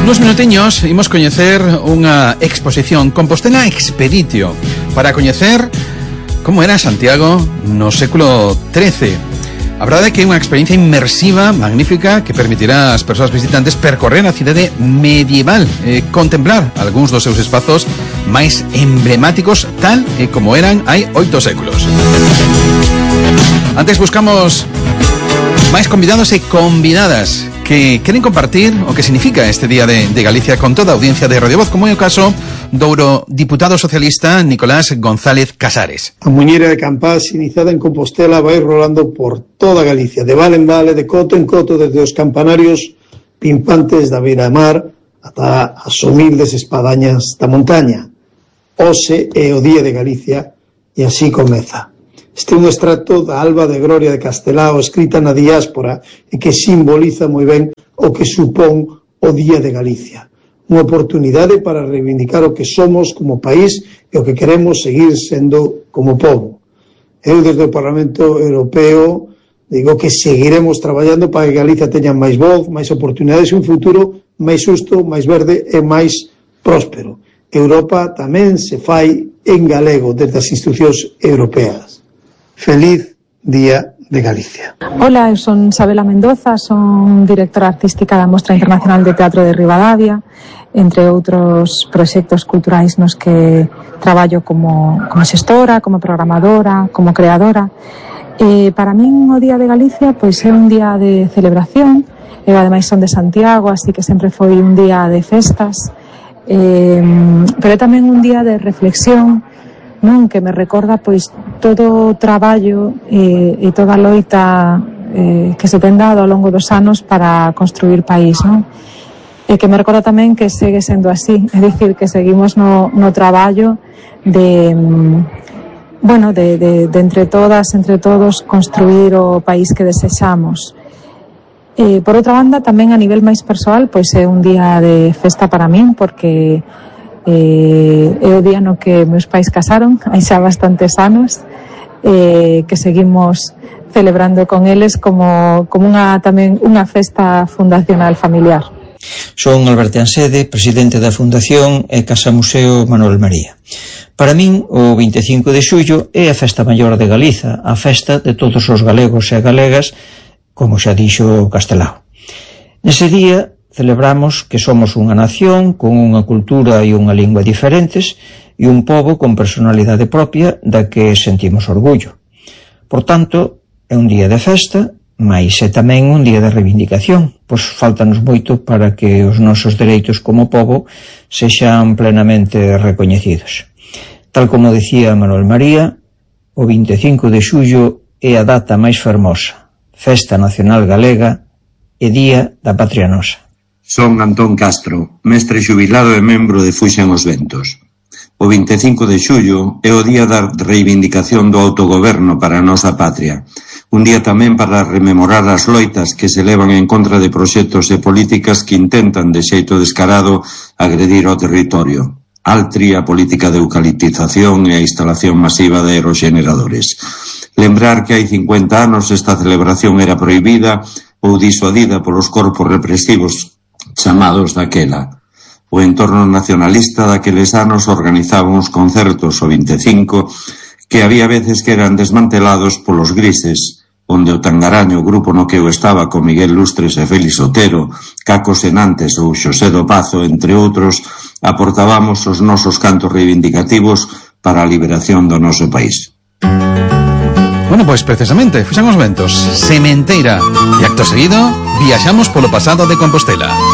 Nuns minutiños imos coñecer unha exposición Compostela Expeditio para coñecer como era Santiago no século XIII. A verdade é que é unha experiencia inmersiva, magnífica, que permitirá ás persoas visitantes percorrer a cidade medieval e contemplar algúns dos seus espazos máis emblemáticos tal e como eran hai 8 séculos. Antes buscamos máis convidados e convidadas que queren compartir o que significa este Día de Galicia con toda a audiencia de Radio Voz, como é o caso do eurodiputado socialista Nicolás González Casares. A muñeira de Campás, iniciada en Compostela, vai rolando por toda Galicia, de vale en vale, de coto en coto, desde os campanarios pimpantes da beira-mar ata as humildes espadañas da montaña. Hoxe é o Día de Galicia e así comeza. Este é un extracto da Alba de Gloria de Castelao, escrita na diáspora, e que simboliza moi ben o que supón o Día de Galicia. Unha oportunidade para reivindicar o que somos como país e o que queremos seguir sendo como pobo. Eu, desde o Parlamento Europeo, digo que seguiremos traballando para que Galicia teña máis voz, máis oportunidades e un futuro máis xusto, máis verde e máis próspero. Europa tamén se fai en galego desde as institucións europeas. Feliz Día de Galicia. Hola, eu son Isabela Mendoza, son directora artística da Mostra Internacional de Teatro de Ribadavia, entre outros proxectos culturais nos que traballo como xestora, como programadora, como creadora. Para min o Día de Galicia pois é un día de celebración, eu ademais son de Santiago, así que sempre foi un día de festas, pero é tamén un día de reflexión, non, que me recorda pois todo o traballo e toda a loita que se ten dado ao longo dos anos para construir país, non? E que me recorda tamén que segue sendo así, é dicir, que seguimos no traballo de entre todas, entre todos, construir o país que desexamos. Por outra banda, tamén a nivel máis persoal, pois é un día de festa para min, porque é o día no que meus pais casaron, hai xa bastantes anos, que seguimos celebrando con eles como tamén unha festa fundacional familiar. Son Alberto Ansede, presidente da Fundación e Casa Museo Manuel María. Para min, o 25 de xullo é a festa maior de Galiza, a festa de todos os galegos e galegas, como xa dixo Castelao. Nese día celebramos que somos unha nación con unha cultura e unha lingua diferentes e un pobo con personalidade propia da que sentimos orgullo. Por tanto, é un día de festa, mais é tamén un día de reivindicación, pois faltanos moito para que os nosos dereitos como pobo sexan plenamente recoñecidos. Tal como decía Manuel María, o 25 de xullo é a data máis fermosa, Festa Nacional Galega e Día da Patria Nosa. Son Antón Castro, mestre xubilado e membro de Fuxen os Ventos. O 25 de xullo é o día da reivindicación do autogoberno para a nosa patria. Un día tamén para rememorar as loitas que se levan en contra de proxectos e políticas que intentan de xeito descarado agredir ao territorio. Altri, a política de eucaliptización e a instalación masiva de aeroxeneradores. Lembrar que hai 50 anos esta celebración era prohibida ou disuadida polos corpos represivos chamados daquela. O entorno nacionalista daqueles anos organizaba uns concertos o 25 que había veces que eran desmantelados polos grises, onde o Tangaraño, grupo no que eu estaba con Miguel Lustres e Félix Otero, Caco Senantes ou Xosé do Pazo, entre outros, aportábamos os nosos cantos reivindicativos para a liberación do noso país. Bueno, pois precisamente, Fuxen os Ventos, Sementeira, e acto seguido, viaxamos polo pasado de Compostela.